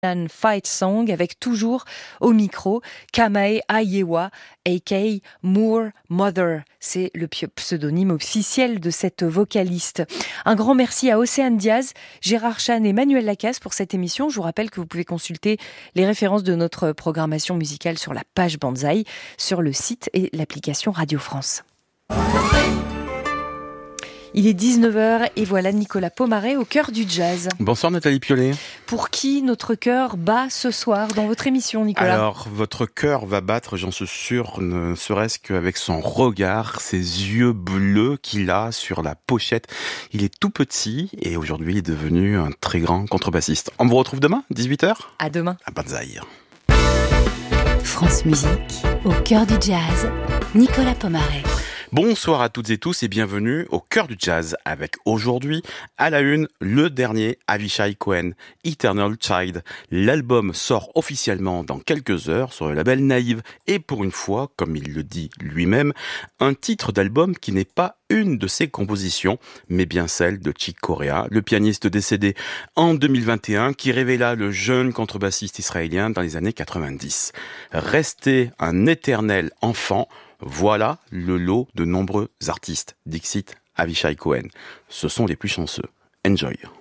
Fight Song avec toujours au micro Kamae Ayewa aka Moore Mother. C'est le pseudonyme officiel de cette vocaliste. Un grand merci à Océane Diaz, Gérard Chan et Manuel Lacasse pour cette émission. Je vous rappelle que vous pouvez consulter les références de notre programmation musicale sur la page Banzai, sur le site et l'application Radio France. Il est 19h et voilà Nicolas Pomaré au cœur du jazz. Bonsoir Nathalie Piolet. Pour qui notre cœur bat ce soir dans votre émission, Nicolas ? Alors, votre cœur va battre, j'en suis sûr, ne serait-ce qu'avec son regard, ses yeux bleus qu'il a sur la pochette. Il est tout petit et aujourd'hui il est devenu un très grand contrebassiste. On vous retrouve demain, 18h ? À demain. À Banzai. France Musique, au cœur du jazz, Nicolas Pomaré. Bonsoir à toutes et tous et bienvenue au cœur du jazz avec aujourd'hui, à la une, le dernier Avishai Cohen, Eternal Child. L'album sort officiellement dans quelques heures sur le label Naïve et pour une fois, comme il le dit lui-même, un titre d'album qui n'est pas une de ses compositions, mais bien celle de Chick Corea, le pianiste décédé en 2021 qui révéla le jeune contrebassiste israélien dans les années 90. Resté un éternel enfant, voilà le lot de nombreux artistes. Dixit Avishai Cohen. Ce sont les plus chanceux. Enjoy.